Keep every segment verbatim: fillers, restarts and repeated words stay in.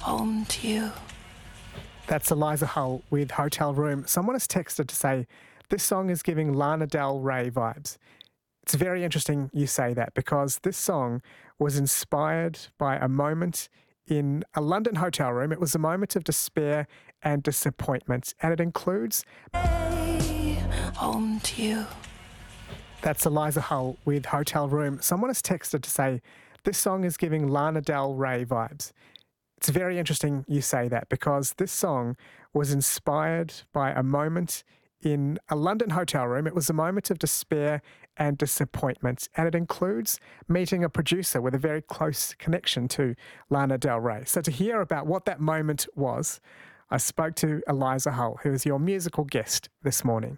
home to you. That's Eliza Hull with Hotel Room. Someone has texted to say this song is giving Lana Del Rey vibes. It's very interesting you say that because this song was inspired by a moment in a London hotel room. It was a moment of despair and disappointment, and it includes Home to you. That's Eliza Hull with Hotel Room. Someone has texted to say this song is giving Lana Del Rey vibes. It's very interesting you say that because this song was inspired by a moment in a London hotel room. It was a moment of despair and disappointment, and it includes meeting a producer with a very close connection to Lana Del Rey. So to hear about what that moment was, I spoke to Eliza Hull, who is your musical guest this morning.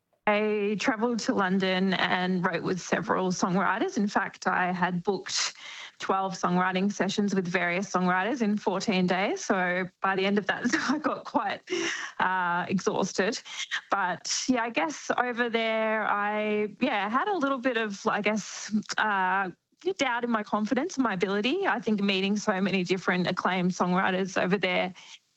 I travelled to London and wrote with several songwriters. In fact, I had booked twelve songwriting sessions with various songwriters in fourteen days. So by the end of that, I got quite uh, exhausted. But yeah, I guess over there, I yeah had a little bit of, I guess, uh, doubt in my confidence and my ability. I think meeting so many different acclaimed songwriters over there,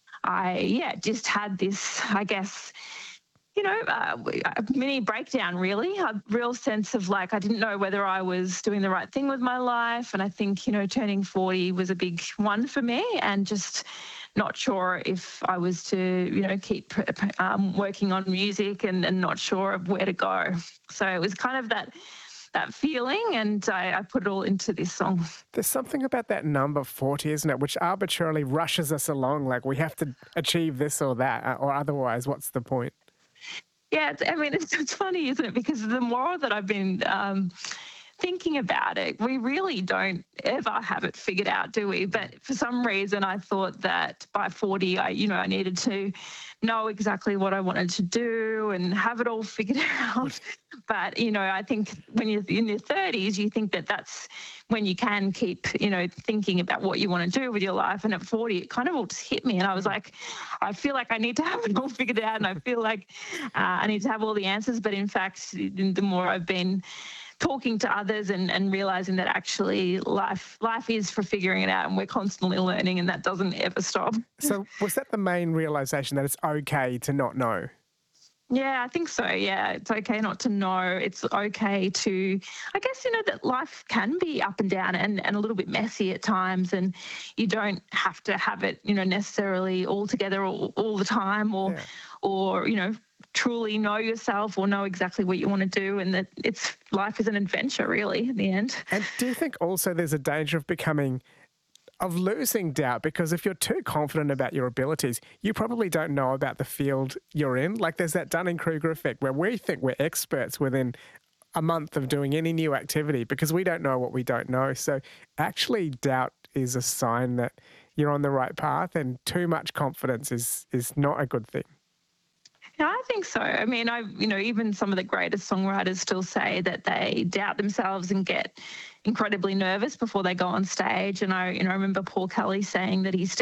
I yeah just had this, I guess, you know, uh, a mini breakdown, really, a real sense of like I didn't know whether I was doing the right thing with my life. And I think, you know, turning forty was a big one for me, and just not sure if I was to, you know, keep um, working on music and, and not sure of where to go. So it was kind of that that feeling, and I, I put it all into this song. There's something about that number forty, isn't it, which arbitrarily rushes us along, like we have to achieve this or that, or otherwise what's the point? Yeah, I mean, it's, it's funny, isn't it? Because the more that I've been um, thinking about it, we really don't ever have it figured out, do we? But for some reason, I thought that by forty, I, you know, I needed to know exactly what I wanted to do and have it all figured out. But, you know, I think when you're in your thirties, you think that that's when you can keep, you know, thinking about what you want to do with your life. And at forty, it kind of all just hit me. And I was like, I feel like I need to have it all figured out. And I feel like uh, I need to have all the answers. But in fact, the more I've been talking to others and, and realising that actually life life is for figuring it out, and we're constantly learning, and that doesn't ever stop. So was that the main realisation, that it's okay to not know? Yeah, I think so. Yeah, it's okay not to know. It's okay to, I guess, you know, that life can be up and down and, and a little bit messy at times, and you don't have to have it, you know, necessarily all together all, all the time, or, yeah. or, you know, truly know yourself or know exactly what you want to do, and that it's life is an adventure, really, in the end. And do you think also there's a danger of becoming of losing doubt? Because if you're too confident about your abilities, you probably don't know about the field you're in. Like there's that Dunning-Kruger effect where we think we're experts within a month of doing any new activity because we don't know what we don't know. So actually doubt is a sign that you're on the right path, and too much confidence is is not a good thing. Yeah, I think so. I mean, I, you know, even some of the greatest songwriters still say that they doubt themselves and get incredibly nervous before they go on stage. And I, you know, I remember Paul Kelly saying that he still